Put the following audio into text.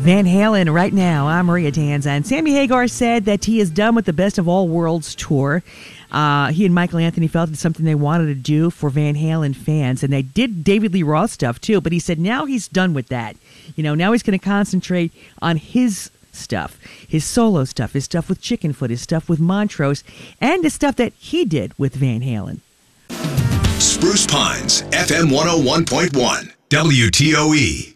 Van Halen right now. I'm Maria Danza. And Sammy Hagar said that he is done with the Best of All Worlds tour. He and Michael Anthony felt it's something they wanted to do for Van Halen fans. And they did David Lee Roth stuff too. But he said now he's done with that. Now he's going to concentrate on his stuff, his solo stuff, his stuff with Chickenfoot, his stuff with Montrose, and the stuff that he did with Van Halen. Spruce Pines, FM 101.1, WTOE.